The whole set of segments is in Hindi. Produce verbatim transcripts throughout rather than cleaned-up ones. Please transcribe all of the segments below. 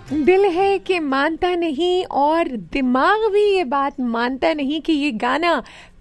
दिल है कि मानता नहीं और दिमाग भी ये बात मानता नहीं कि ये गाना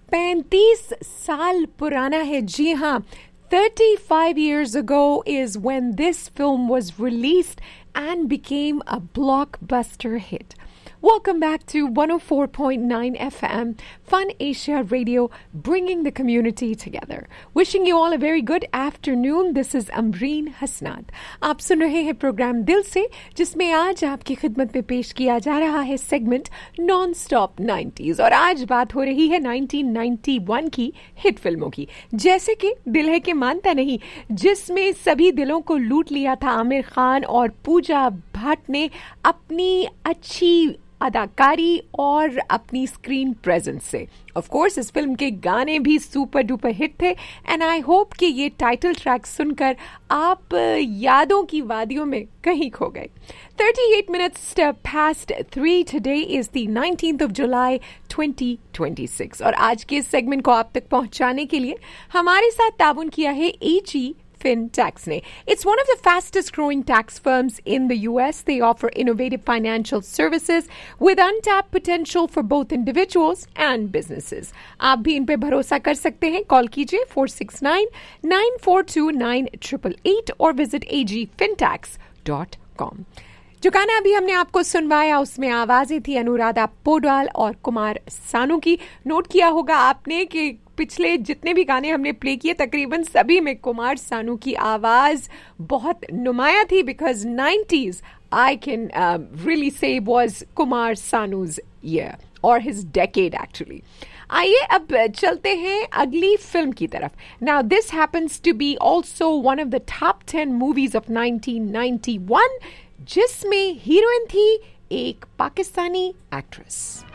पैंतीस साल पुराना है। जी हाँ, thirty-five years ago is when this film was released and became a blockbuster hit. Welcome back to one oh four point nine F M, Fun Asia Radio, bringing the community together. Wishing you all a very good afternoon. This is Amreen Hasnat. आप सुन रहे हैं प्रोग्राम दिल से, जिसमें आज आपकी खिदमत में पेश किया जा रहा है सेगमेंट नॉन स्टॉप नाइंटीज़। और आज बात हो रही है nineteen ninety-one की हिट फिल्मों की, जैसे कि दिल है कि मानता नहीं, जिसमें सभी दिलों को लूट लिया था आमिर खान और पूजा भट्ट ने अपनी अच्छी अदाकारी और अपनी स्क्रीन प्रेजेंस से। ऑफ कोर्स इस फिल्म के गाने भी सुपर डुपर हिट थे एंड आई होप कि ये टाइटल ट्रैक सुनकर आप यादों की वादियों में कहीं खो गए। thirty-eight minutes past three today is the nineteenth of July twenty twenty-six और आज के इस सेगमेंट को आप तक पहुंचाने के लिए हमारे साथ ताउन किया है A G FinTax ने। It's one of the fastest growing tax firms in the U S. They offer innovative financial services with untapped potential for both individuals and businesses. आप भी इन पे भरोसा कर सकते हैं। कॉल कीजिए four six nine, nine four two nine eight eight eight और visit a g fintax dot com। जो गाना अभी हमने आपको सुनवाया उसमें आवाजें थी अनुराधा पौडवाल और कुमार सानू की। नोट किया होगा आपने कि पिछले जितने भी गाने हमने प्ले किए तकरीबन सभी में कुमार सानू की आवाज बहुत नुमाया थी, because nineties I can really say was Kumar सानूज year और हिज डेकेड एक्चुअली। आइए अब चलते हैं अगली फिल्म की तरफ। Now this happens to be also one of the top ten movies of nineteen ninety-one, जिसमें हीरोइन थी एक पाकिस्तानी एक्ट्रेस।